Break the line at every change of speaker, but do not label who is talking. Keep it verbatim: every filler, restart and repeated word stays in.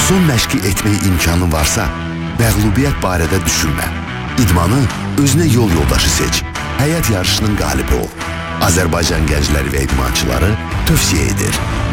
maraton məşqi etmək imkanın varsa, məğlubiyyət barədə düşünmə. İdmanı özünə yol yoldaşı seç. Həyat yarışının qalibi ol. Azərbaycan gəncləri və idmançıları tövsiyə edir.